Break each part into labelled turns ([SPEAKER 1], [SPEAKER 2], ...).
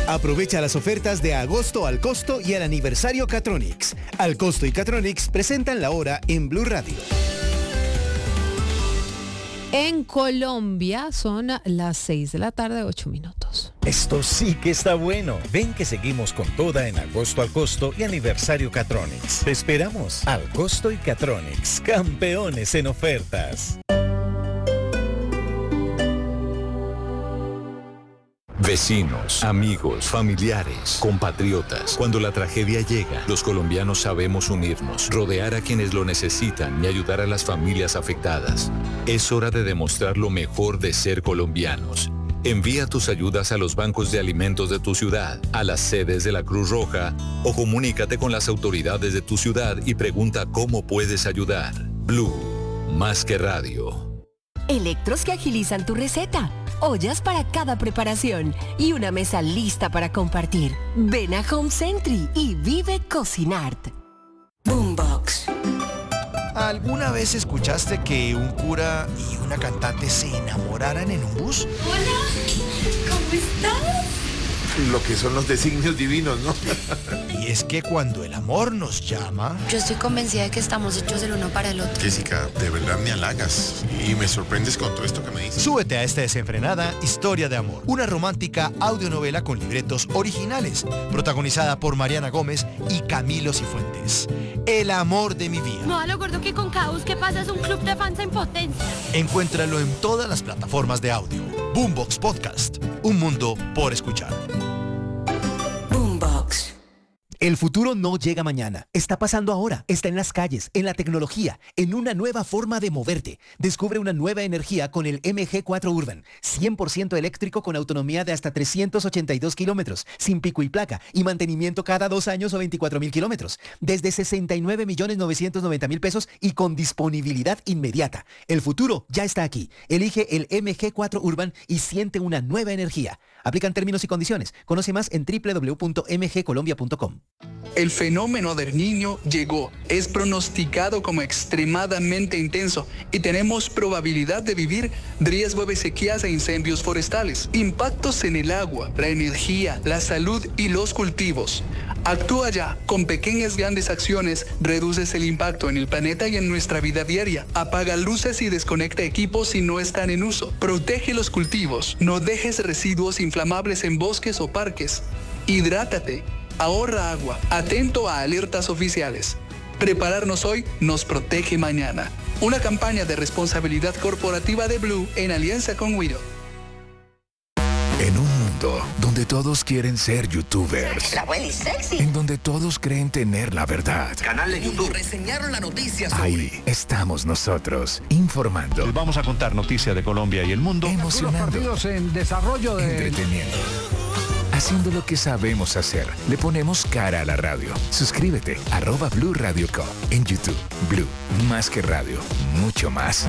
[SPEAKER 1] Aprovecha las ofertas de agosto al costo y el aniversario Catronics. Al costo y Catronics presentan la hora en Blue Radio.
[SPEAKER 2] En Colombia son las 6 de la tarde, 8 minutos.
[SPEAKER 3] Esto sí que está bueno. Ven que seguimos con toda en agosto al costo y aniversario Catronics. Te esperamos. Al costo y Catronics, campeones en ofertas.
[SPEAKER 4] Vecinos, amigos, familiares, compatriotas. Cuando la tragedia llega, los colombianos sabemos unirnos, rodear a quienes lo necesitan y ayudar a las familias afectadas. Es hora de demostrar lo mejor de ser colombianos. Envía tus ayudas a los bancos de alimentos de tu ciudad, a las sedes de la Cruz Roja o comunícate con las autoridades de tu ciudad y pregunta cómo puedes ayudar. Blue, más que radio.
[SPEAKER 5] Electros que agilizan tu receta, ollas para cada preparación y una mesa lista para compartir. Ven a Home Sentry y vive Cocinart.
[SPEAKER 6] Boombox.
[SPEAKER 7] ¿Alguna vez escuchaste que un cura y una cantante se enamoraran en un bus?
[SPEAKER 6] Hola, ¿cómo estás?
[SPEAKER 8] Lo que son los designios divinos, ¿no?
[SPEAKER 7] Y es que cuando el amor nos llama...
[SPEAKER 6] Yo estoy convencida de que estamos hechos el uno para el otro.
[SPEAKER 8] Jessica, de verdad me halagas y me sorprendes con todo esto que me dices.
[SPEAKER 7] Súbete a esta desenfrenada historia de amor. Una romántica audionovela con libretos originales, protagonizada por Mariana Gómez y Camilo Cifuentes. El amor de mi vida.
[SPEAKER 9] No, a lo gordo que con cada bus que pasa es un club de fans en potencia.
[SPEAKER 7] Encuéntralo en todas las plataformas de audio. Boombox Podcast. Un mundo por escuchar.
[SPEAKER 6] Boombox.
[SPEAKER 1] El futuro no llega mañana, está pasando ahora, está en las calles, en la tecnología, en una nueva forma de moverte. Descubre una nueva energía con el MG4 Urban, 100% eléctrico con autonomía de hasta 382 kilómetros, sin pico y placa y mantenimiento cada 2 años o 24,000 kilómetros, desde 69.990.000 pesos y con disponibilidad inmediata. El futuro ya está aquí. Elige el MG4 Urban y siente una nueva energía. Aplican términos y condiciones. Conoce más en www.mgcolombia.com.
[SPEAKER 10] El fenómeno del Niño llegó, es pronosticado como extremadamente intenso y tenemos probabilidad de vivir riesgo de sequías e incendios forestales, impactos en el agua, la energía, la salud y los cultivos. Actúa ya, con pequeñas grandes acciones reduces el impacto en el planeta y en nuestra vida diaria. Apaga luces y desconecta equipos si no están en uso. Protege los cultivos, no dejes residuos inflamables en bosques o parques. Hidrátate. Ahorra agua, atento a alertas oficiales. Prepararnos hoy nos protege mañana. Una campaña de responsabilidad corporativa de Blue en alianza con Wido.
[SPEAKER 11] En un mundo donde todos quieren ser youtubers,
[SPEAKER 6] La abuela es sexy.
[SPEAKER 11] en donde todos creen tener la verdad,
[SPEAKER 6] Canal de YouTube. Reseñaron la noticia sobre...
[SPEAKER 11] ahí estamos nosotros, informando.
[SPEAKER 12] Les vamos a contar noticias de Colombia y el mundo.
[SPEAKER 11] Emocionando.
[SPEAKER 13] Los partidos en desarrollo de...
[SPEAKER 11] Entreteniendo. Haciendo lo que sabemos hacer. Le ponemos cara a la radio. Suscríbete, @Blue Radio Co. En YouTube. Blue, más que radio, mucho más.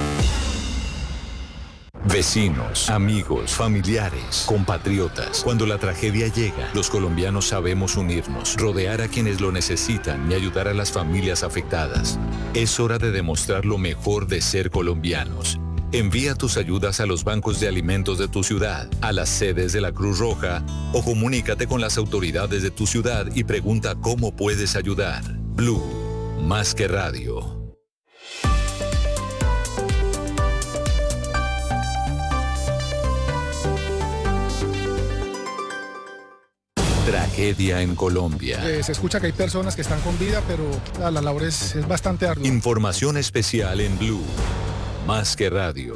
[SPEAKER 4] Vecinos, amigos, familiares, compatriotas. Cuando la tragedia llega, los colombianos sabemos unirnos, rodear a quienes lo necesitan y ayudar a las familias afectadas. Es hora de demostrar lo mejor de ser colombianos. Envía tus ayudas a los bancos de alimentos de tu ciudad, a las sedes de la Cruz Roja o comunícate con las autoridades de tu ciudad y pregunta cómo puedes ayudar. Blue, más que radio. Tragedia en Colombia.
[SPEAKER 13] Se escucha que hay personas que están con vida, pero la labor es bastante ardua.
[SPEAKER 4] Información especial en Blue, más que radio.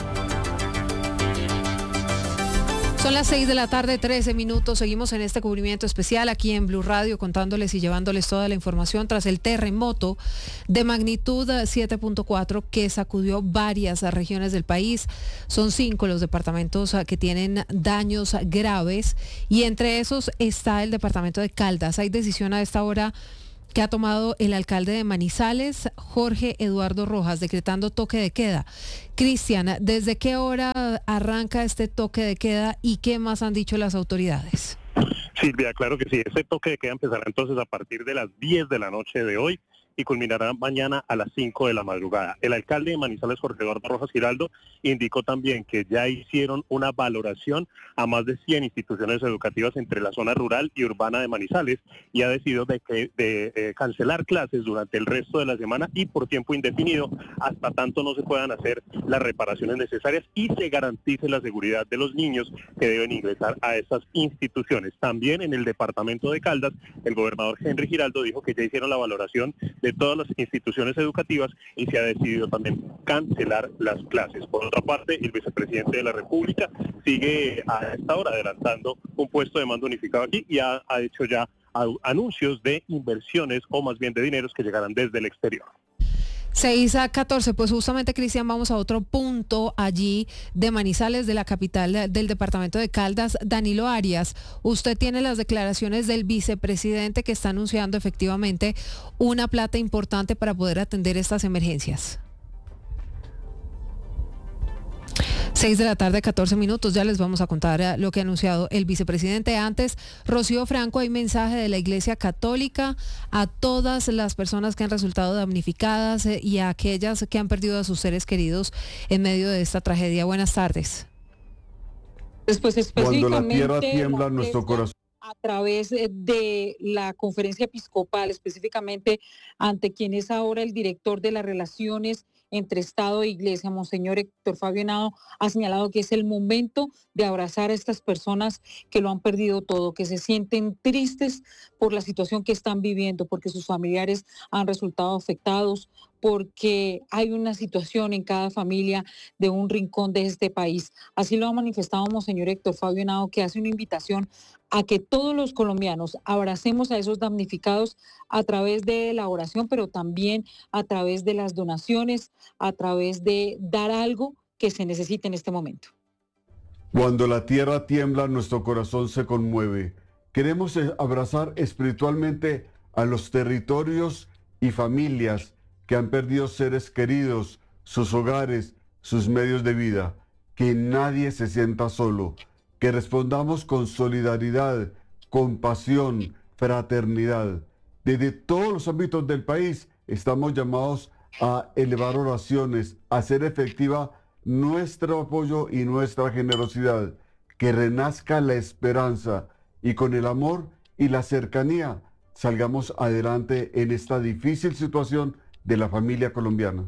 [SPEAKER 2] Son las 6 de la tarde, 13 minutos. Seguimos en este cubrimiento especial aquí en Blue Radio, contándoles y llevándoles toda la información tras el terremoto de magnitud 7.4 que sacudió varias regiones del país. Son 5 los departamentos que tienen daños graves y entre esos está el departamento de Caldas. Hay decisión a esta hora que ha tomado el alcalde de Manizales, Jorge Eduardo Rojas, decretando toque de queda. Cristian, ¿desde qué hora arranca este toque de queda y qué más han dicho las autoridades?
[SPEAKER 14] Silvia, claro que sí. Este toque de queda empezará entonces a partir de las 10 de la noche de hoy y culminará mañana a las 5 de la madrugada. El alcalde de Manizales, Jorge Eduardo Rojas Giraldo, indicó también que ya hicieron una valoración a más de 100 instituciones educativas entre la zona rural y urbana de Manizales y ha decidido de cancelar clases durante el resto de la semana y por tiempo indefinido hasta tanto no se puedan hacer las reparaciones necesarias y se garantice la seguridad de los niños que deben ingresar a estas instituciones. También en el departamento de Caldas, el gobernador Henry Giraldo dijo que ya hicieron la valoración de todas las instituciones educativas y se ha decidido también cancelar las clases. Por otra parte, el vicepresidente de la República sigue a esta hora adelantando un puesto de mando unificado aquí y ha hecho ya anuncios de inversiones o más bien de dineros que llegarán desde el exterior.
[SPEAKER 2] 6-14, pues justamente, Cristian, vamos a otro punto allí de Manizales, de la capital del departamento de Caldas. Danilo Arias, usted tiene las declaraciones del vicepresidente que está anunciando efectivamente una plata importante para poder atender estas emergencias. 6:14 p.m, ya les vamos a contar lo que ha anunciado el vicepresidente. Antes, Rocío Franco, hay mensaje de la Iglesia Católica a todas las personas que han resultado damnificadas y a aquellas que han perdido a sus seres queridos en medio de esta tragedia. Buenas tardes.
[SPEAKER 15] Pues específicamente,
[SPEAKER 16] cuando la tierra tiembla, nuestro corazón.
[SPEAKER 15] A través de la conferencia episcopal, específicamente ante quien es ahora el director de las relaciones entre Estado e Iglesia, Monseñor Héctor Fabio Henao, ha señalado que es el momento de abrazar a estas personas que lo han perdido todo, que se sienten tristes por la situación que están viviendo, porque sus familiares han resultado afectados, porque hay una situación en cada familia de un rincón de este país. Así lo ha manifestado Monseñor Héctor Fabio Henao, que hace una invitación a que todos los colombianos abracemos a esos damnificados a través de la oración, pero también a través de las donaciones, a través de dar algo que se necesite en este momento.
[SPEAKER 16] Cuando la tierra tiembla, nuestro corazón se conmueve. Queremos abrazar espiritualmente a los territorios y familias que han perdido seres queridos, sus hogares, sus medios de vida. Que nadie se sienta solo. Que respondamos con solidaridad, compasión, fraternidad. Desde todos los ámbitos del país estamos llamados a elevar oraciones, a hacer efectiva nuestro apoyo y nuestra generosidad. Que renazca la esperanza y con el amor y la cercanía salgamos adelante en esta difícil situación de la familia colombiana.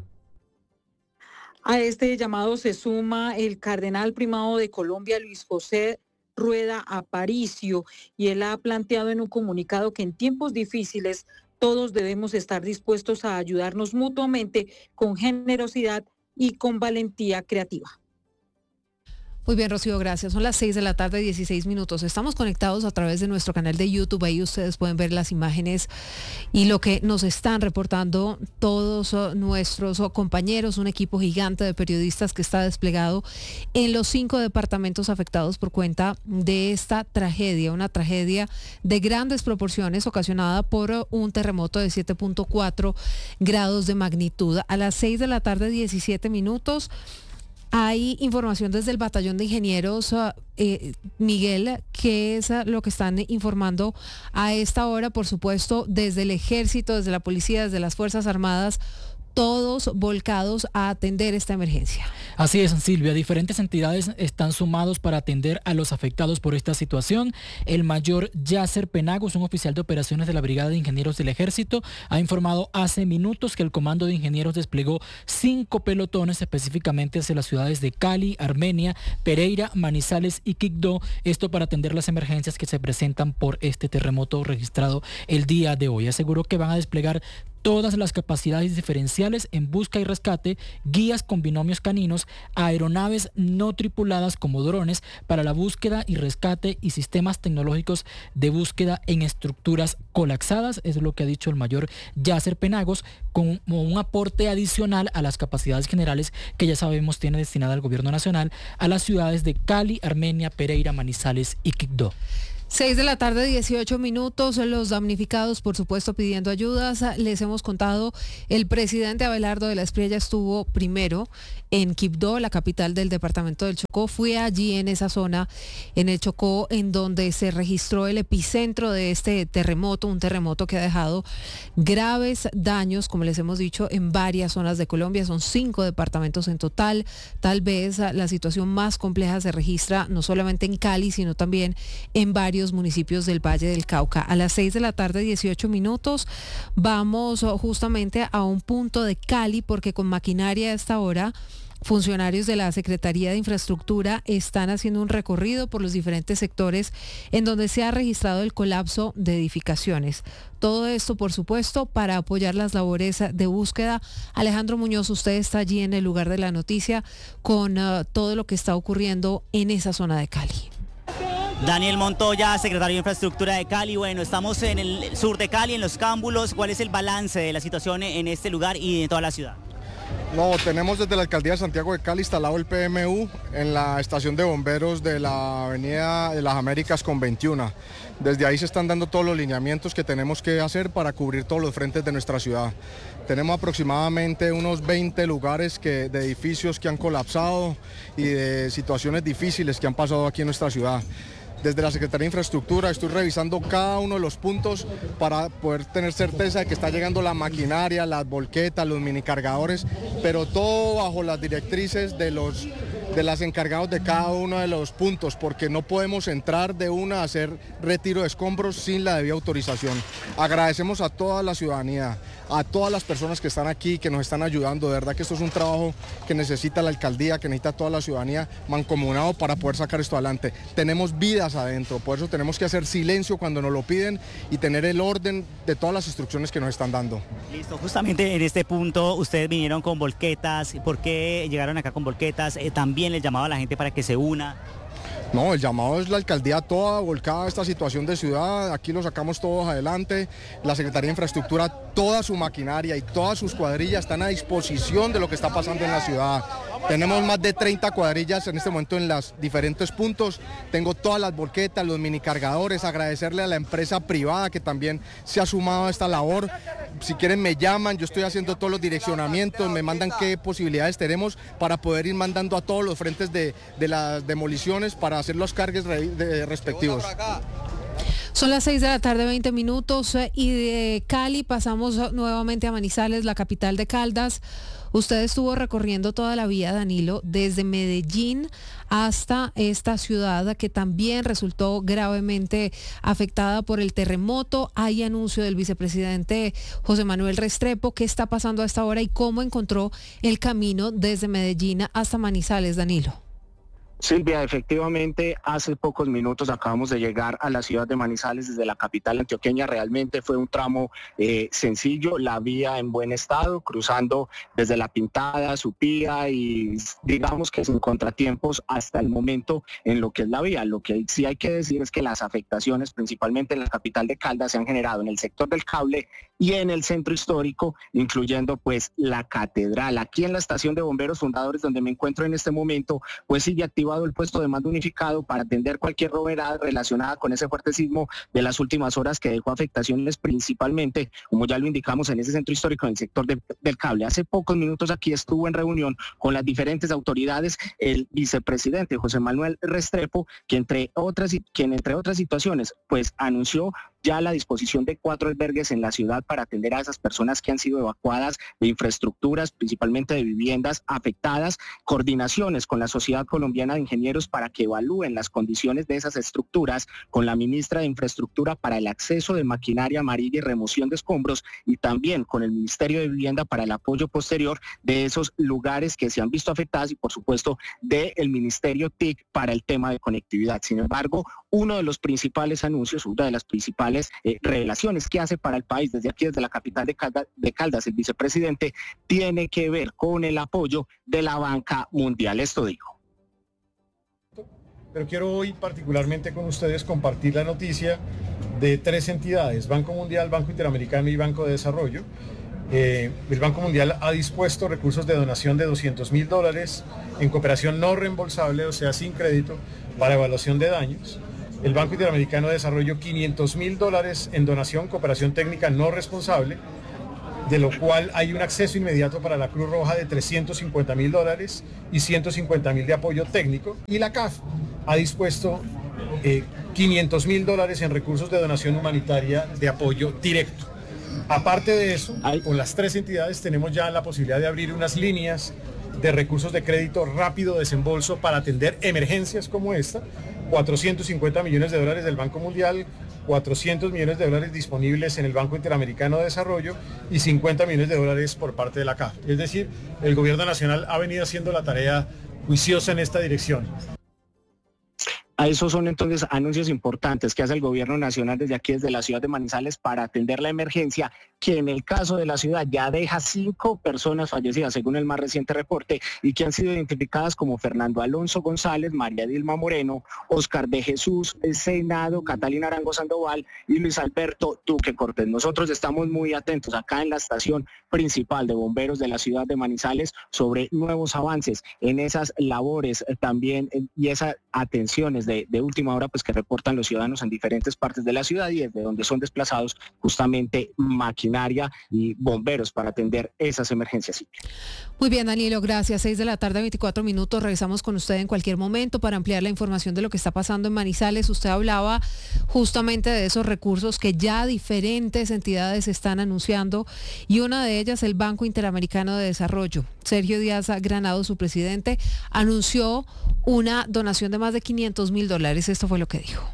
[SPEAKER 15] A este llamado se suma el cardenal primado de Colombia, Luis José Rueda Aparicio, y él ha planteado en un comunicado que en tiempos difíciles todos debemos estar dispuestos a ayudarnos mutuamente con generosidad y con valentía creativa.
[SPEAKER 2] Muy bien, Rocío, gracias. Son las 6:16 p.m. Estamos conectados a través de nuestro canal de YouTube. Ahí ustedes pueden ver las imágenes y lo que nos están reportando todos nuestros compañeros, un equipo gigante de periodistas que está desplegado en los 5 departamentos afectados por cuenta de esta tragedia, una tragedia de grandes proporciones ocasionada por un terremoto de 7.4 grados de magnitud. A las 6:17 p.m, hay información desde el batallón de ingenieros, Miguel, ¿qué es lo que están informando a esta hora? Por supuesto, desde el ejército, desde la policía, desde las Fuerzas Armadas, todos volcados a atender esta emergencia.
[SPEAKER 17] Así es, Silvia. Diferentes entidades están sumados para atender a los afectados por esta situación. El mayor Yasser Penagos, un oficial de operaciones de la Brigada de Ingenieros del Ejército, ha informado hace minutos que el Comando de Ingenieros desplegó 5 pelotones específicamente hacia las ciudades de Cali, Armenia, Pereira, Manizales y Quibdó. Esto para atender las emergencias que se presentan por este terremoto registrado el día de hoy. Aseguró que van a desplegar todas las capacidades diferenciales en busca y rescate, guías con binomios caninos, aeronaves no tripuladas como drones para la búsqueda y rescate y sistemas tecnológicos de búsqueda en estructuras colapsadas. Es lo que ha dicho el mayor Yasser Penagos, como un aporte adicional a las capacidades generales que ya sabemos tiene destinada el gobierno nacional a las ciudades de Cali, Armenia, Pereira, Manizales y Quibdó.
[SPEAKER 2] 6 de la tarde, 18 minutos. Los damnificados, por supuesto, pidiendo ayudas. Les hemos contado, el presidente Abelardo de la Espriella estuvo primero en Quibdó, la capital del departamento del Chocó. Fue allí en esa zona, en el Chocó, en donde se registró el epicentro de este terremoto, un terremoto que ha dejado graves daños, como les hemos dicho, en varias zonas de Colombia. Son 5 departamentos en total. Tal vez la situación más compleja se registra no solamente en Cali, sino también en varios municipios del Valle del Cauca. A las 6 de la tarde, 18 minutos, vamos justamente a un punto de Cali, porque con maquinaria a esta hora, funcionarios de la Secretaría de Infraestructura están haciendo un recorrido por los diferentes sectores en donde se ha registrado el colapso de edificaciones. Todo esto, por supuesto, para apoyar las labores de búsqueda. Alejandro Muñoz, usted está allí en el lugar de la noticia con todo lo que está ocurriendo en esa zona de Cali.
[SPEAKER 18] Daniel Montoya, secretario de Infraestructura de Cali. Bueno, estamos en el sur de Cali, en Los Cámbulos. ¿Cuál es el balance de la situación en este lugar y en toda la ciudad?
[SPEAKER 13] No, tenemos desde la Alcaldía de Santiago de Cali instalado el PMU en la estación de bomberos de la Avenida de las Américas con 21. Desde ahí se están dando todos los lineamientos que tenemos que hacer para cubrir todos los frentes de nuestra ciudad. Tenemos aproximadamente unos 20 lugares de edificios que han colapsado y de situaciones difíciles que han pasado aquí en nuestra ciudad. Desde la Secretaría de Infraestructura estoy revisando cada uno de los puntos para poder tener certeza de que está llegando la maquinaria, las volquetas, los minicargadores, pero todo bajo las directrices de las encargados de cada uno de los puntos, porque no podemos entrar de una a hacer retiro de escombros sin la debida autorización. Agradecemos a toda la ciudadanía, a todas las personas que están aquí, que nos están ayudando. De verdad que esto es un trabajo que necesita la alcaldía, que necesita toda la ciudadanía mancomunado para poder sacar esto adelante. Tenemos vidas adentro, por eso tenemos que hacer silencio cuando nos lo piden y tener el orden de todas las instrucciones que nos están dando.
[SPEAKER 18] Listo, justamente en este punto ustedes vinieron con volquetas. ¿Por qué llegaron acá con volquetas? También les llamaba a la gente para que se una.
[SPEAKER 13] No, el llamado es la alcaldía toda volcada a esta situación de ciudad, aquí lo sacamos todos adelante, la Secretaría de Infraestructura, toda su maquinaria y todas sus cuadrillas están a disposición de lo que está pasando en la ciudad. Tenemos más de 30 cuadrillas en este momento en los diferentes puntos, tengo todas las volquetas, los minicargadores, agradecerle a la empresa privada que también se ha sumado a esta labor. Si quieren me llaman, yo estoy haciendo todos los direccionamientos, me mandan qué posibilidades tenemos para poder ir mandando a todos los frentes de las demoliciones para hacer los cargues respectivos.
[SPEAKER 2] Son las 6 de la tarde, 20 minutos, y de Cali pasamos nuevamente a Manizales, la capital de Caldas. Usted estuvo recorriendo toda la vía, Danilo, desde Medellín hasta esta ciudad que también resultó gravemente afectada por el terremoto. Hay anuncio del vicepresidente José Manuel Restrepo. ¿Qué está pasando a esta hora y cómo encontró el camino desde Medellín hasta Manizales, Danilo?
[SPEAKER 19] Silvia, efectivamente, hace pocos minutos acabamos de llegar a la ciudad de Manizales desde la capital antioqueña. Realmente fue un tramo sencillo, la vía en buen estado, cruzando desde La Pintada, Supía y digamos que sin contratiempos hasta el momento en lo que es la vía. Lo que sí hay que decir es que las afectaciones, principalmente en la capital de Caldas, se han generado en el sector del cable y en el centro histórico, incluyendo pues la catedral. Aquí en la estación de bomberos Fundadores, donde me encuentro en este momento, pues sigue activado el puesto de mando unificado para atender cualquier novedad relacionada con ese fuerte sismo de las últimas horas que dejó afectaciones principalmente, como ya lo indicamos, en ese centro histórico, en el sector del cable. Hace pocos minutos aquí estuvo en reunión con las diferentes autoridades el vicepresidente José Manuel Restrepo, que entre otras situaciones pues anunció ya la disposición de 4 albergues en la ciudad para atender a esas personas que han sido evacuadas de infraestructuras, principalmente de viviendas afectadas, coordinaciones con la Sociedad Colombiana de Ingenieros para que evalúen las condiciones de esas estructuras, con la ministra de Infraestructura para el acceso de maquinaria amarilla y remoción de escombros, y también con el Ministerio de Vivienda para el apoyo posterior de esos lugares que se han visto afectados, y por supuesto del Ministerio TIC para el tema de conectividad. Sin embargo, uno de los principales anuncios, una de las principales revelaciones que hace para el país desde aquí, desde la capital de Caldas, el vicepresidente, tiene que ver con el apoyo de la banca mundial. Esto dijo.
[SPEAKER 20] Pero quiero hoy particularmente con ustedes compartir la noticia de 3 entidades, Banco Mundial, Banco Interamericano y Banco de Desarrollo. El Banco Mundial ha dispuesto recursos de donación de $200.000 en cooperación no reembolsable, o sea, sin crédito, para evaluación de daños. el Banco Interamericano de Desarrollo $500.000 en donación, cooperación técnica no responsable, de lo cual hay un acceso inmediato para la Cruz Roja de $350.000 y $150.000 de apoyo técnico. Y la CAF ha dispuesto $500.000 en recursos de donación humanitaria de apoyo directo. Aparte de eso, con las 3 entidades tenemos ya la posibilidad de abrir unas líneas de recursos de crédito rápido desembolso para atender emergencias como esta. $450 millones del Banco Mundial, $400 millones disponibles en el Banco Interamericano de Desarrollo y $50 millones por parte de la CAF. Es decir, el gobierno nacional ha venido haciendo la tarea juiciosa en esta dirección.
[SPEAKER 19] A esos son entonces anuncios importantes que hace el gobierno nacional desde aquí, desde la ciudad de Manizales, para atender la emergencia, que en el caso de la ciudad ya deja 5 personas fallecidas, según el más reciente reporte, y que han sido identificadas como Fernando Alonso González, María Dilma Moreno, Oscar de Jesús Senado, Catalina Arango Sandoval y Luis Alberto Duque Cortés. Nosotros estamos muy atentos acá en la estación principal de bomberos de la ciudad de Manizales sobre nuevos avances en esas labores también y esas atenciones de última hora pues que reportan los ciudadanos en diferentes partes de la ciudad y desde donde son desplazados justamente maquinaria y bomberos para atender esas emergencias.
[SPEAKER 2] Muy bien, Danilo, gracias. 6 de la tarde, 24 minutos. Regresamos con usted en cualquier momento para ampliar la información de lo que está pasando en Manizales. Usted hablaba justamente de esos recursos que ya diferentes entidades están anunciando y una de ellas, el Banco Interamericano de Desarrollo. Sergio Díaz Granado, su presidente, anunció una donación de más de $500.000. Esto fue lo que dijo.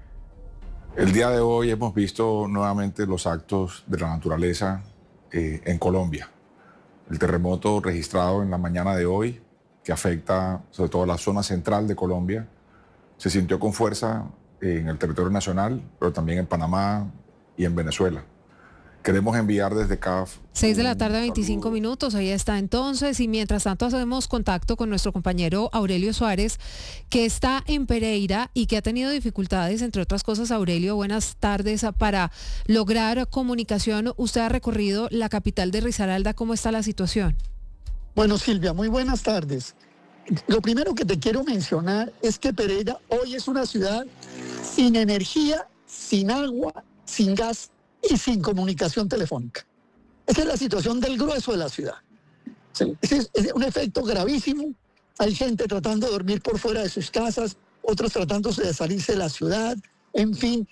[SPEAKER 21] El día de hoy hemos visto nuevamente los actos de la naturaleza en Colombia. El terremoto registrado en la mañana de hoy, que afecta sobre todo la zona central de Colombia, se sintió con fuerza en el territorio nacional, pero también en Panamá y en Venezuela. Queremos enviar desde CAF...
[SPEAKER 2] 6 de la tarde, 25 minutos, ahí está entonces, y mientras tanto hacemos contacto con nuestro compañero Aurelio Suárez, que está en Pereira y que ha tenido dificultades, entre otras cosas. Aurelio, buenas tardes. Para lograr comunicación, usted ha recorrido la capital de Risaralda, ¿cómo está la situación?
[SPEAKER 22] Bueno, Silvia, muy buenas tardes. Lo primero que te quiero mencionar es que Pereira hoy es una ciudad sin energía, sin agua, sin gas y sin comunicación telefónica. Esa es la situación del grueso de la ciudad. Sí, es un efecto gravísimo. Hay gente tratando de dormir por fuera de sus casas, otros tratándose de salirse de la ciudad. En fin,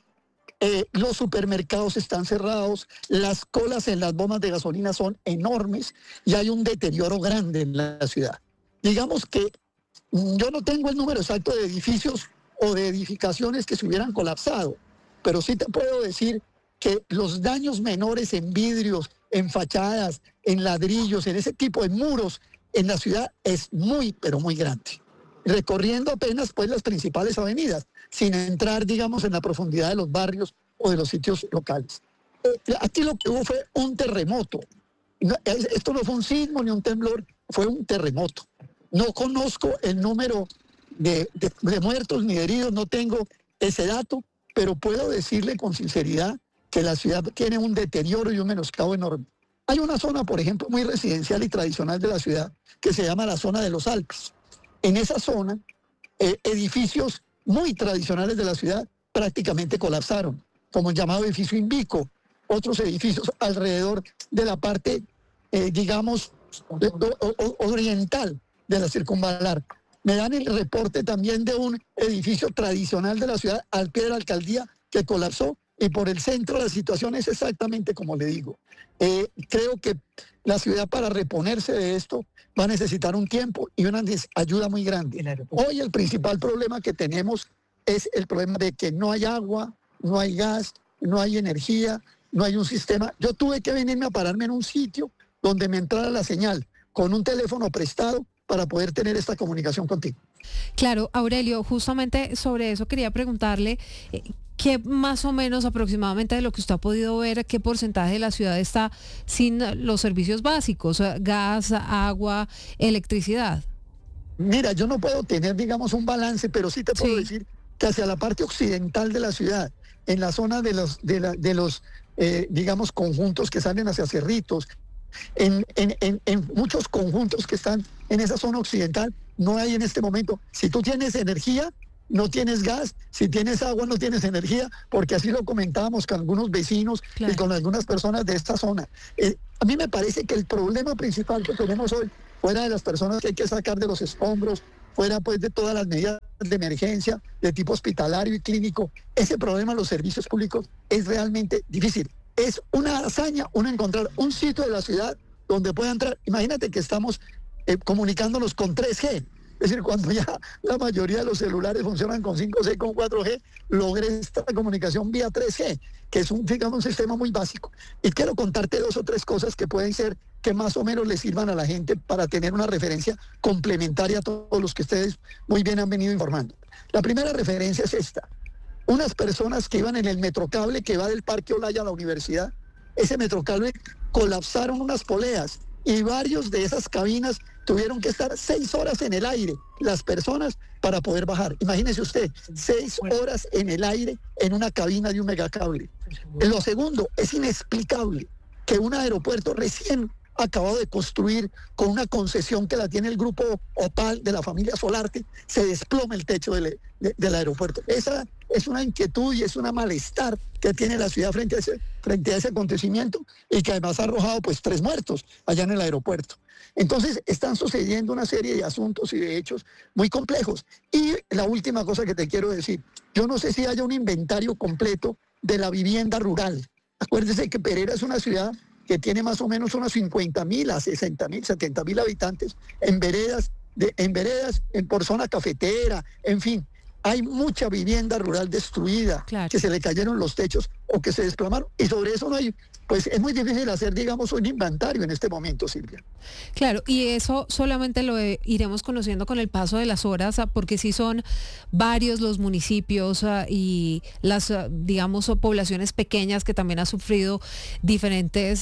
[SPEAKER 22] los supermercados están cerrados, las colas en las bombas de gasolina son enormes y hay un deterioro grande en la ciudad. Digamos que yo no tengo el número exacto de edificios o de edificaciones que se hubieran colapsado, pero sí te puedo decir que los daños menores en vidrios, en fachadas, en ladrillos, en ese tipo de muros en la ciudad es muy, pero muy grande. Recorriendo apenas pues las principales avenidas, sin entrar, digamos, en la profundidad de los barrios o de los sitios locales. Aquí lo que hubo fue un terremoto. Esto no fue un sismo ni un temblor, fue un terremoto. No conozco el número de muertos ni de heridos, no tengo ese dato, pero puedo decirle con sinceridad que la ciudad tiene un deterioro y un menoscabo enorme. Hay una zona, por ejemplo, muy residencial y tradicional de la ciudad que se llama la zona de los Alpes. En esa zona, edificios muy tradicionales de la ciudad prácticamente colapsaron, como el llamado edificio Invico, otros edificios alrededor de la parte, digamos, oriental de la circunvalar. Me dan el reporte también de un edificio tradicional de la ciudad al pie de la alcaldía que colapsó, y por el centro la situación es exactamente como le digo. Creo que la ciudad, para reponerse de esto, va a necesitar un tiempo y una ayuda muy grande. Hoy el principal problema que tenemos es el problema de que no hay agua, no hay gas, no hay energía, no hay un sistema. Yo tuve que venirme a pararme en un sitio donde me entrara la señal con un teléfono prestado para poder tener esta comunicación contigo.
[SPEAKER 2] Claro, Aurelio, justamente sobre eso quería preguntarle... ¿Qué más o menos aproximadamente de lo que usted ha podido ver, qué porcentaje de la ciudad está sin los servicios básicos, gas, agua, electricidad?
[SPEAKER 22] Mira, yo no puedo tener, digamos, un balance, pero sí te puedo decir que hacia la parte occidental de la ciudad, en la zona de los digamos, conjuntos que salen hacia Cerritos, en muchos conjuntos que están en esa zona occidental, no hay en este momento. Si tú tienes energía, no tienes gas, si tienes agua no tienes energía, porque así lo comentábamos con algunos vecinos y con algunas personas de esta zona. A mí me parece que el problema principal que tenemos hoy, fuera de las personas que hay que sacar de los escombros, fuera pues de todas las medidas de emergencia, de tipo hospitalario y clínico, ese problema de los servicios públicos es realmente difícil. Es una hazaña uno encontrar un sitio de la ciudad donde pueda entrar. Imagínate que estamos comunicándonos con 3G. Es decir, cuando ya la mayoría de los celulares funcionan con 5G, con 4G, logré esta comunicación vía 3G, que es un sistema muy básico. Y quiero contarte 2 o 3 cosas que pueden ser que más o menos le sirvan a la gente para tener una referencia complementaria a todos los que ustedes muy bien han venido informando. La primera referencia es esta. Unas personas que iban en el metrocable que va del Parque Olaya a la universidad, ese metrocable colapsaron unas poleas y varios de esas cabinas tuvieron que estar 6 horas en el aire, las personas, para poder bajar. Imagínese usted, 6 horas en el aire en una cabina de un megacable. Lo segundo, es inexplicable que un aeropuerto recién acabado de construir con una concesión que la tiene el grupo Opal de la familia Solarte, se desploma el techo del aeropuerto. Esa es una inquietud y es una malestar que tiene la ciudad frente a ese acontecimiento y que además ha arrojado pues 3 muertos allá en el aeropuerto. Entonces están sucediendo una serie de asuntos y de hechos muy complejos. Y la última cosa que te quiero decir, yo no sé si haya un inventario completo de la vivienda rural. Acuérdese que Pereira es una ciudad que tiene más o menos unos 50.000 a 60.000, 70.000 habitantes en veredas, por zona cafetera, en fin. Hay mucha vivienda rural destruida, que se le cayeron los techos o que se desplomaron, y sobre eso no hay, pues es muy difícil hacer, digamos, un inventario en este momento, Silvia.
[SPEAKER 2] Claro, y eso solamente lo iremos conociendo con el paso de las horas, porque sí son varios los municipios y las, digamos, poblaciones pequeñas que también han sufrido diferentes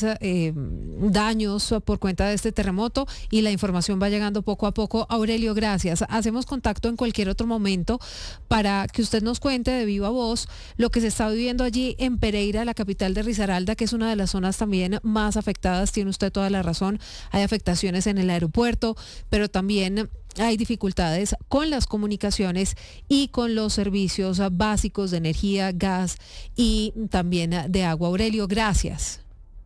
[SPEAKER 2] daños por cuenta de este terremoto, y la información va llegando poco a poco. Aurelio, gracias. Hacemos contacto en cualquier otro momento para que usted nos cuente de viva voz lo que se está viviendo allí en Pereira, la capital de Risaralda, que es una de las zonas también más afectadas. Tiene usted toda la razón, hay afectaciones en el aeropuerto, pero también hay dificultades con las comunicaciones y con los servicios básicos de energía, gas y también de agua. Aurelio, gracias.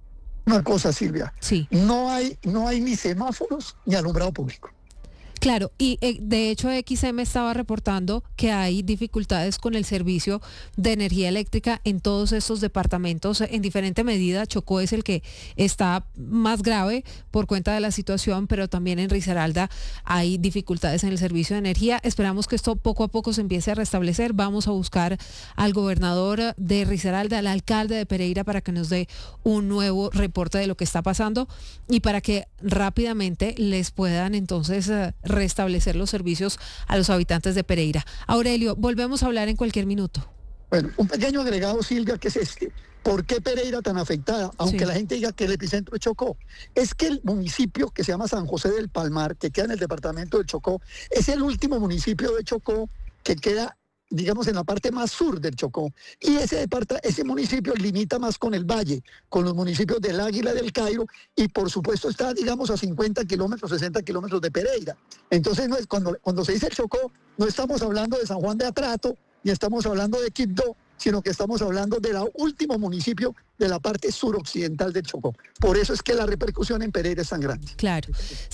[SPEAKER 22] Una cosa, Silvia,
[SPEAKER 2] sí.
[SPEAKER 22] No hay ni semáforos ni alumbrado público.
[SPEAKER 2] Claro, y de hecho XM estaba reportando que hay dificultades con el servicio de energía eléctrica en todos estos departamentos en diferente medida. Chocó es el que está más grave por cuenta de la situación, pero también en Risaralda hay dificultades en el servicio de energía. Esperamos que esto poco a poco se empiece a restablecer. Vamos a buscar al gobernador de Risaralda, al alcalde de Pereira, para que nos dé un nuevo reporte de lo que está pasando y para que rápidamente les puedan entonces restablecer los servicios a los habitantes de Pereira. Aurelio, volvemos a hablar en cualquier minuto.
[SPEAKER 22] Bueno, un pequeño agregado, Silvia, que es este. ¿Por qué Pereira tan afectada? Aunque la gente diga que el epicentro es Chocó. Es que el municipio que se llama San José del Palmar, que queda en el departamento de Chocó, es el último municipio de Chocó que queda, digamos, en la parte más sur del Chocó. Y ese municipio limita más con el valle, con los municipios del Águila, del Cairo, y por supuesto está, digamos, a 50 kilómetros, 60 kilómetros de Pereira. Entonces, no es, cuando se dice el Chocó, no estamos hablando de San Juan de Atrato, ni estamos hablando de Quibdó, sino que estamos hablando del último municipio de la parte suroccidental del Chocó. Por eso es que la repercusión en Pereira es tan grande.
[SPEAKER 2] Claro.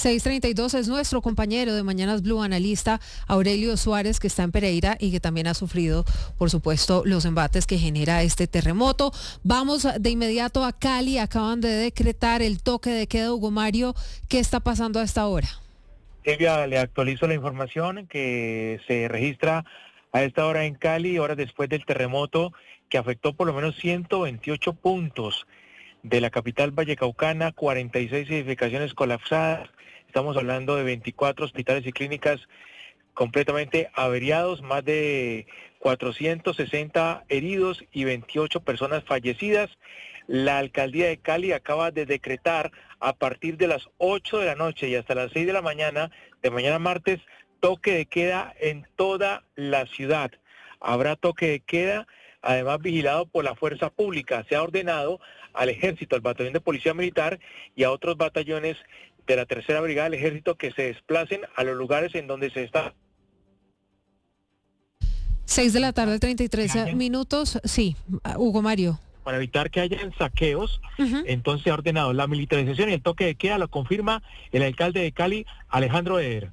[SPEAKER 2] 6:32 es nuestro compañero de Mañanas Blue, analista Aurelio Suárez, que está en Pereira y que también ha sufrido, por supuesto, los embates que genera este terremoto. Vamos de inmediato a Cali. Acaban de decretar el toque de queda. Hugo Mario, ¿qué está pasando a esta hora?
[SPEAKER 3] Silvia, le actualizo la información que se registra a esta hora en Cali, horas después del terremoto que afectó por lo menos 128 puntos de la capital vallecaucana, 46 edificaciones colapsadas. Estamos hablando de 24 hospitales y clínicas completamente averiados, más de 460 heridos y 28 personas fallecidas. La alcaldía de Cali acaba de decretar a partir de las 8 de la noche y hasta las 6 de la mañana, de mañana martes, toque de queda en toda la ciudad. Habrá toque de queda, además vigilado por la fuerza pública. Se ha ordenado al ejército, al batallón de policía militar y a otros batallones de la tercera brigada del ejército que se desplacen a los lugares en donde se está.
[SPEAKER 2] 6 de la tarde, 33 minutos. Sí, Hugo Mario.
[SPEAKER 3] Para evitar que hayan saqueos, entonces ha ordenado la militarización y el toque de queda, lo confirma el alcalde de Cali, Alejandro Eder.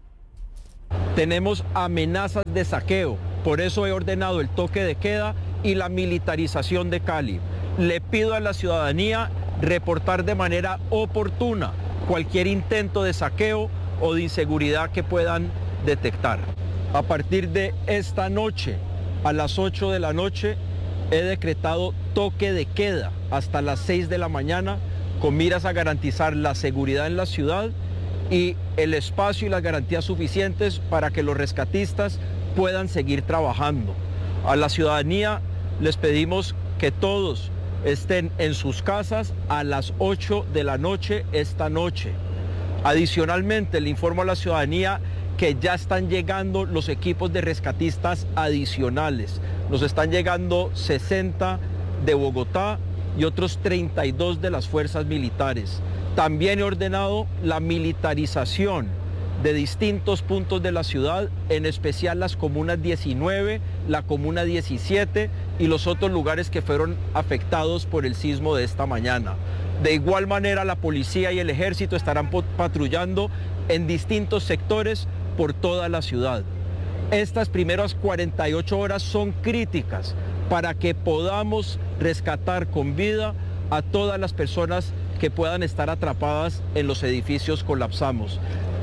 [SPEAKER 5] Tenemos amenazas de saqueo, por eso he ordenado el toque de queda y la militarización de Cali. Le pido a la ciudadanía reportar de manera oportuna cualquier intento de saqueo o de inseguridad que puedan detectar. A partir de esta noche, a las 8 de la noche, he decretado toque de queda hasta las 6 de la mañana con miras a garantizar la seguridad en la ciudad y el espacio y las garantías suficientes para que los rescatistas puedan seguir trabajando. A la ciudadanía les pedimos que todos estén en sus casas a las 8 de la noche esta noche. Adicionalmente, le informo a la ciudadanía que ya están llegando los equipos de rescatistas adicionales. Nos están llegando 60 de Bogotá y otros 32 de las fuerzas militares. También he ordenado la militarización de distintos puntos de la ciudad, en especial las comunas 19, la comuna 17 y los otros lugares que fueron afectados por el sismo de esta mañana. De igual manera, la policía y el ejército estarán patrullando en distintos sectores por toda la ciudad. Estas primeras 48 horas son críticas para que podamos rescatar con vida a todas las personas que puedan estar atrapadas en los edificios colapsados.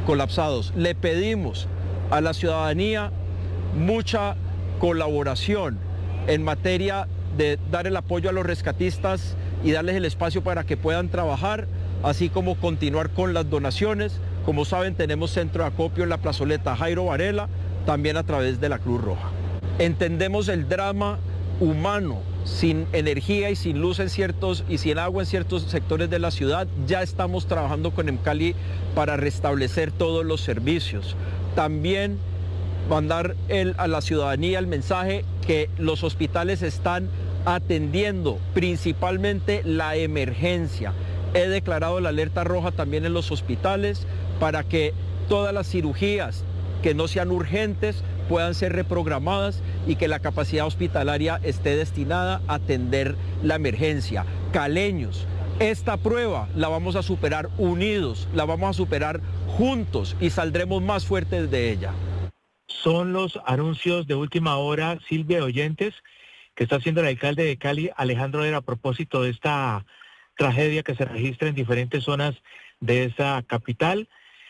[SPEAKER 5] Le pedimos a la ciudadanía mucha colaboración en materia de dar el apoyo a los rescatistas y darles el espacio para que puedan trabajar, así como continuar con las donaciones. Como saben, tenemos centro de acopio en la plazoleta Jairo Varela, también a través de la Cruz Roja. Entendemos el drama humano, sin energía y sin luz y sin agua en ciertos sectores de la ciudad. Ya estamos trabajando con EMCALI para restablecer todos los servicios. También mandar a la ciudadanía el mensaje que los hospitales están atendiendo principalmente la emergencia. He declarado la alerta roja también en los hospitales para que todas las cirugías que no sean urgentes puedan ser reprogramadas y que la capacidad hospitalaria esté destinada a atender la emergencia. Caleños, esta prueba la vamos a superar unidos, la vamos a superar juntos y saldremos más fuertes de ella.
[SPEAKER 3] Son los anuncios de última hora, Silvia, oyentes, que está haciendo el alcalde de Cali, Alejandro Eder, a propósito de esta tragedia que se registra en diferentes zonas de esa capital.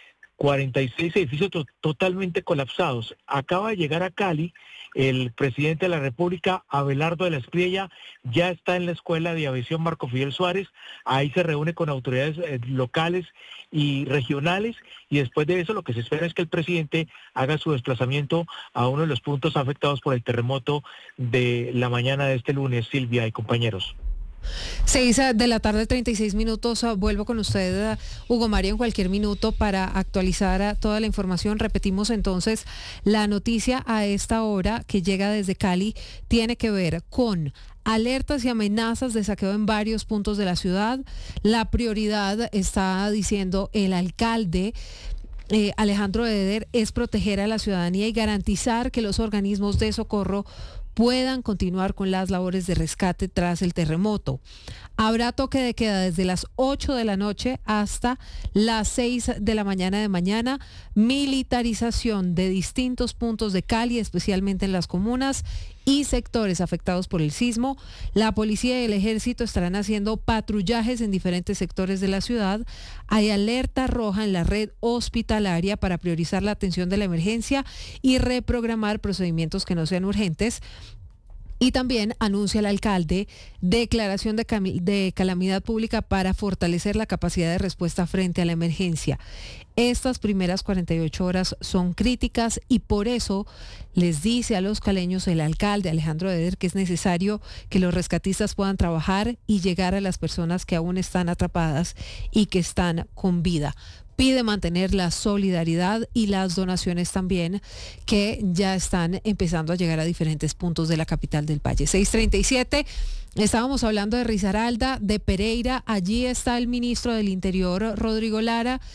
[SPEAKER 3] 46 edificios totalmente colapsados. Acaba de llegar a Cali el presidente de la República, Abelardo de la Espriella, ya está en la Escuela de Aviación Marco Fidel Suárez. Ahí se reúne con autoridades locales y regionales, y después de eso lo que se espera es que el presidente haga su desplazamiento a uno de los puntos afectados por el terremoto de la mañana de este lunes. Silvia y compañeros.
[SPEAKER 2] 6 de la tarde, 36 minutos. Vuelvo con usted, Hugo Mario, en cualquier minuto para actualizar toda la información. Repetimos entonces, la noticia a esta hora que llega desde Cali tiene que ver con alertas y amenazas de saqueo en varios puntos de la ciudad. La prioridad, está diciendo el alcalde Alejandro Eder, es proteger a la ciudadanía y garantizar que los organismos de socorro puedan continuar con las labores de rescate tras el terremoto. Habrá toque de queda desde las 8 de la noche hasta las 6 de la mañana, militarización de distintos puntos de Cali, especialmente en las comunas y sectores afectados por el sismo. La policía y el ejército estarán haciendo patrullajes en diferentes sectores de la ciudad. Hay alerta roja en la red hospitalaria para priorizar la atención de la emergencia y reprogramar procedimientos que no sean urgentes. Y también anuncia el alcalde declaración de calamidad pública para fortalecer la capacidad de respuesta frente a la emergencia. Estas primeras 48 horas son críticas y por eso les dice a los caleños el alcalde Alejandro Eder que es necesario que los rescatistas puedan trabajar y llegar a las personas que aún están atrapadas y que están con vida. Pide mantener la solidaridad y las donaciones también, que ya están empezando a llegar a diferentes puntos de la capital del Valle. 6:37, estábamos hablando de Risaralda, de Pereira. Allí está el ministro del Interior, Rodrigo Lara,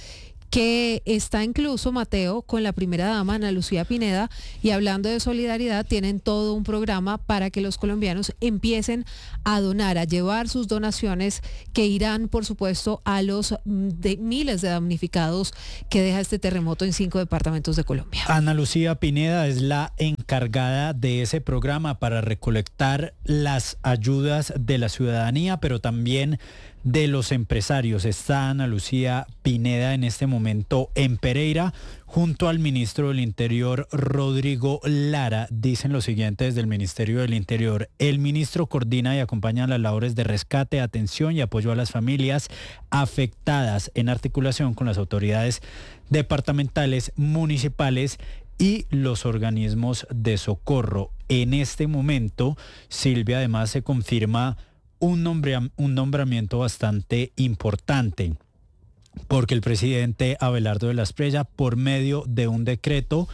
[SPEAKER 2] que está incluso, Mateo, con la primera dama, Ana Lucía Pineda, y hablando de solidaridad, tienen todo un programa para que los colombianos empiecen a donar, a llevar sus donaciones que irán, por supuesto, a los miles de damnificados que deja este terremoto en 5 departamentos de Colombia.
[SPEAKER 8] Ana Lucía Pineda es la encargada de ese programa para recolectar las ayudas de la ciudadanía, pero también de los empresarios. Está Ana Lucía Pineda en este momento en Pereira junto al ministro del Interior, Rodrigo Lara. Dicen lo siguiente desde el Ministerio del Interior: el ministro coordina y acompaña las labores de rescate, atención y apoyo a las familias afectadas en articulación con las autoridades departamentales, municipales y los organismos de socorro. En este momento, Silvia, además se confirma un nombramiento bastante importante, porque el presidente Abelardo de la Espriella, por medio de un decreto,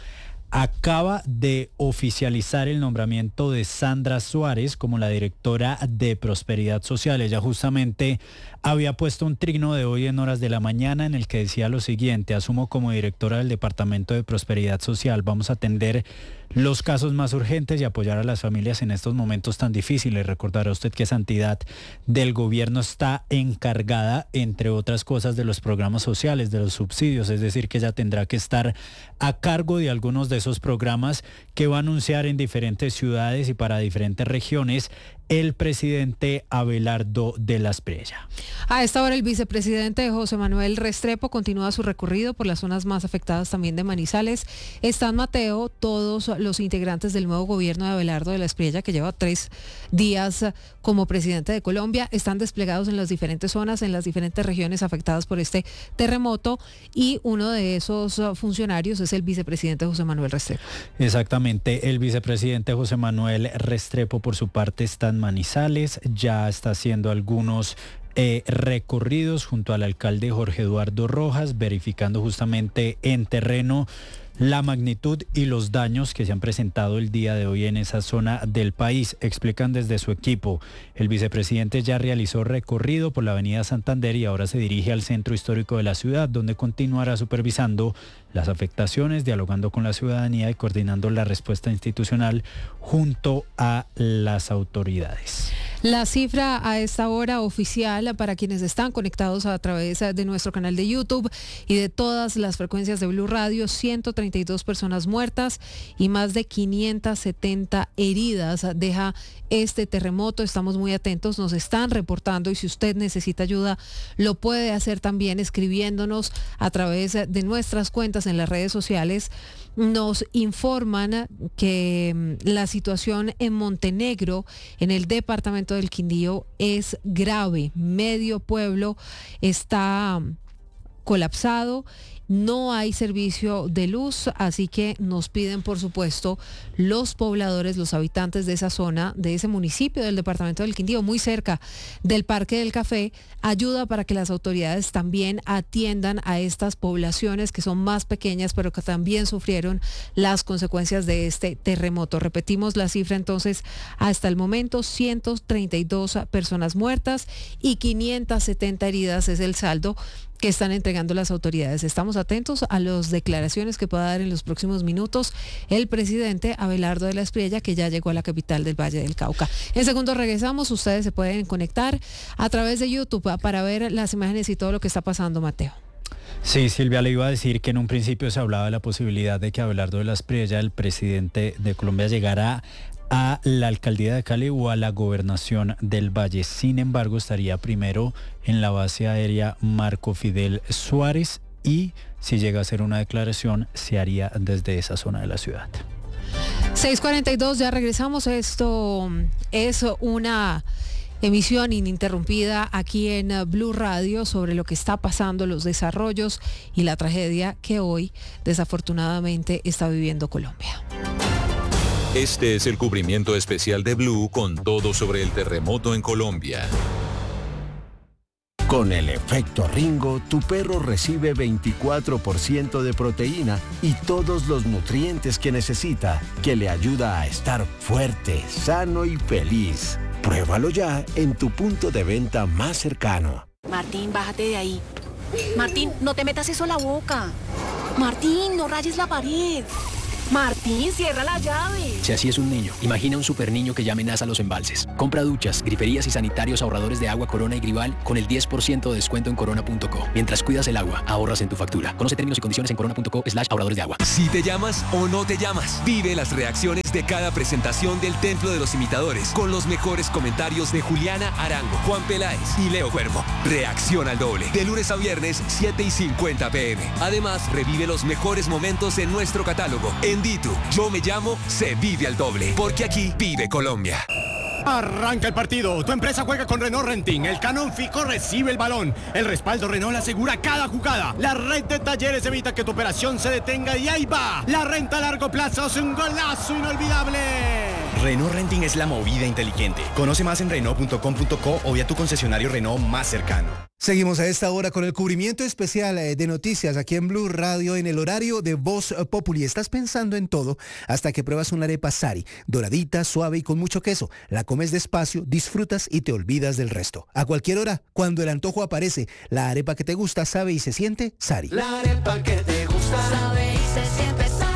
[SPEAKER 8] acaba de oficializar el nombramiento de Sandra Suárez como la directora de Prosperidad Social. Ella justamente había puesto un trino de hoy en horas de la mañana en el que decía lo siguiente: asumo como directora del Departamento de Prosperidad Social. Vamos a atender los casos más urgentes y apoyar a las familias en estos momentos tan difíciles. Recordará usted que esa entidad del gobierno está encargada, entre otras cosas, de los programas sociales, de los subsidios, es decir, que ella tendrá que estar a cargo de algunos de esos programas que va a anunciar en diferentes ciudades y para diferentes regiones el presidente Abelardo de la Espriella.
[SPEAKER 2] A esta hora el vicepresidente José Manuel Restrepo continúa su recorrido por las zonas más afectadas también de Manizales. Están, Mateo, todos los integrantes del nuevo gobierno de Abelardo de la Espriella, que lleva 3 días como presidente de Colombia. Están desplegados en las diferentes zonas, en las diferentes regiones afectadas por este terremoto, y uno de esos funcionarios es el vicepresidente José Manuel Restrepo.
[SPEAKER 8] Exactamente, el vicepresidente José Manuel Restrepo, por su parte, está en Manizales, ya está haciendo algunos recorridos junto al alcalde Jorge Eduardo Rojas, verificando justamente en terreno la magnitud y los daños que se han presentado el día de hoy en esa zona del país. Explican desde su equipo: el vicepresidente ya realizó recorrido por la avenida Santander y ahora se dirige al centro histórico de la ciudad, donde continuará supervisando las afectaciones, dialogando con la ciudadanía y coordinando la respuesta institucional junto a las autoridades.
[SPEAKER 2] La cifra a esta hora oficial para quienes están conectados a través de nuestro canal de YouTube y de todas las frecuencias de Blue Radio: 132 personas muertas y más de 570 heridas deja este terremoto. Estamos muy atentos, nos están reportando, y si usted necesita ayuda lo puede hacer también escribiéndonos a través de nuestras cuentas en las redes sociales. Nos informan que la situación en Montenegro, en el departamento del Quindío, es grave. Medio pueblo está colapsado. No hay servicio de luz, así que nos piden, por supuesto, los pobladores, los habitantes de esa zona, de ese municipio del departamento del Quindío, muy cerca del Parque del Café, ayuda para que las autoridades también atiendan a estas poblaciones que son más pequeñas, pero que también sufrieron las consecuencias de este terremoto. Repetimos la cifra entonces: hasta el momento 132 personas muertas y 570 heridas es el saldo que están entregando las autoridades. Estamos atentos a las declaraciones que pueda dar en los próximos minutos el presidente Abelardo de la Espriella, que ya llegó a la capital del Valle del Cauca. En segundos regresamos. Ustedes se pueden conectar a través de YouTube para ver las imágenes y todo lo que está pasando, Mateo.
[SPEAKER 8] Sí, Silvia, le iba a decir que en un principio se hablaba de la posibilidad de que Abelardo de la Espriella, el presidente de Colombia, llegara a la alcaldía de Cali o a la gobernación del Valle. Sin embargo, estaría primero en la base aérea Marco Fidel Suárez, y si llega a hacer una declaración se haría desde esa zona de la ciudad.
[SPEAKER 2] 6:42, ya regresamos. Esto es una emisión ininterrumpida aquí en Blue Radio sobre lo que está pasando, los desarrollos y la tragedia que hoy desafortunadamente está viviendo Colombia.
[SPEAKER 4] Este es el cubrimiento especial de Blue con todo sobre el terremoto en Colombia.
[SPEAKER 9] Con el efecto Ringo, tu perro recibe 24% de proteína y todos los nutrientes que necesita, que le ayuda a estar fuerte, sano y feliz. Pruébalo ya en tu punto de venta más cercano.
[SPEAKER 6] Martín, bájate de ahí. Martín, no te metas eso a la boca. Martín, no rayes la pared. Martín, cierra la llave.
[SPEAKER 1] Si así es un niño, imagina un super niño que ya amenaza los embalses. Compra duchas, griferías y sanitarios ahorradores de agua Corona y Grival con el 10% de descuento en corona.co. Mientras cuidas el agua, ahorras en tu factura. Conoce términos y condiciones en corona.co/ahorradores de agua.
[SPEAKER 7] Si te llamas o no te llamas, vive las reacciones de cada presentación del Templo de los Imitadores con los mejores comentarios de Juliana Arango, Juan Peláez y Leo Cuervo. Reacción al doble. De lunes a viernes, 7:50 p.m. Además, revive los mejores momentos en nuestro catálogo. En Ditu, Yo Me Llamo, se vive al doble. Porque aquí vive Colombia.
[SPEAKER 23] Arranca el partido. Tu empresa juega con Renault Renting. El Canon Fico recibe el balón. El respaldo Renault asegura cada jugada. La red de talleres evita que tu operación se detenga y ahí va. La renta a largo plazo es un golazo inolvidable.
[SPEAKER 24] Renault Renting es la movida inteligente. Conoce más en Renault.com.co o vía tu concesionario Renault más cercano.
[SPEAKER 25] Seguimos a esta hora con el cubrimiento especial de noticias aquí en Blue Radio en el horario de Voz Populi. Estás pensando en todo hasta que pruebas una arepa Sari, doradita, suave y con mucho queso. La comes despacio, disfrutas y te olvidas del resto. A cualquier hora, cuando el antojo aparece, la arepa que te gusta, sabe y se siente Sari.
[SPEAKER 26] La arepa que te gusta, sabe y se siente Sari.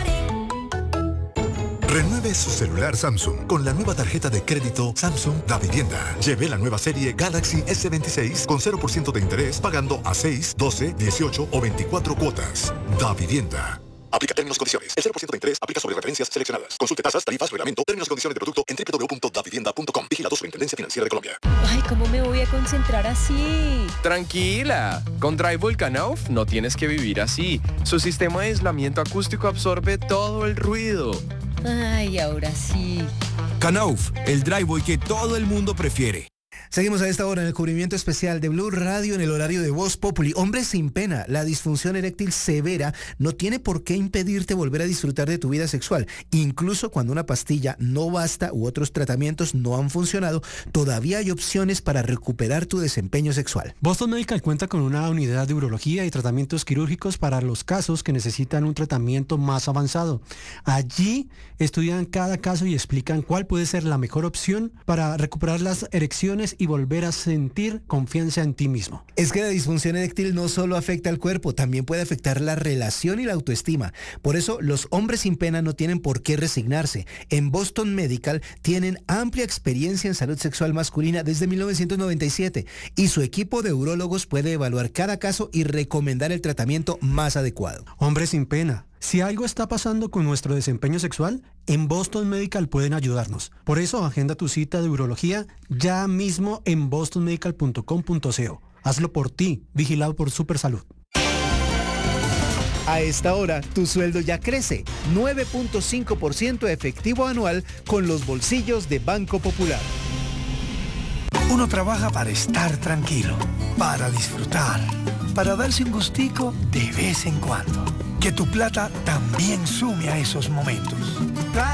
[SPEAKER 27] Renueve su celular Samsung con la nueva tarjeta de crédito Samsung Da Vivienda. Lleve la nueva serie Galaxy S26 con 0% de interés pagando a 6, 12, 18 o 24 cuotas. Da Vivienda. Aplica términos y condiciones. El 0% de interés aplica sobre referencias seleccionadas. Consulte tasas, tarifas, reglamento, términos y condiciones de producto en www.davivienda.com. Vigilado Superintendencia Financiera de Colombia.
[SPEAKER 28] Ay, ¿cómo me voy a concentrar así?
[SPEAKER 29] Tranquila. Con Drywall Knauf no tienes que vivir así. Su sistema de aislamiento acústico absorbe todo el ruido.
[SPEAKER 28] Ay, ahora sí.
[SPEAKER 30] Knauf, el driveway que todo el mundo prefiere.
[SPEAKER 25] Seguimos a esta hora en el cubrimiento especial de Blue Radio en el horario de Voz Populi. Hombres sin pena, la disfunción eréctil severa no tiene por qué impedirte volver a disfrutar de tu vida sexual. Incluso cuando una pastilla no basta u otros tratamientos no han funcionado, todavía hay opciones para recuperar tu desempeño sexual.
[SPEAKER 31] Boston Medical cuenta con una unidad de urología y tratamientos quirúrgicos para los casos que necesitan un tratamiento más avanzado. Allí estudian cada caso y explican cuál puede ser la mejor opción para recuperar las erecciones y volver a sentir confianza en ti mismo.
[SPEAKER 25] Es que la disfunción eréctil no solo afecta al cuerpo, también puede afectar la relación y la autoestima. Por eso, los hombres sin pena no tienen por qué resignarse. En Boston Medical tienen amplia experiencia en salud sexual masculina desde 1997 y su equipo de urólogos puede evaluar cada caso y recomendar el tratamiento más adecuado.
[SPEAKER 31] Hombres sin pena. Si algo está pasando con nuestro desempeño sexual, en Boston Medical pueden ayudarnos. Por eso, agenda tu cita de urología ya mismo en bostonmedical.com.co. Hazlo por ti, vigilado por Supersalud.
[SPEAKER 25] A esta hora, tu sueldo ya crece, 9.5% efectivo anual con los bolsillos de Banco Popular.
[SPEAKER 32] Uno trabaja para estar tranquilo, para disfrutar, para darse un gustico de vez en cuando. Que tu plata también sume a esos momentos.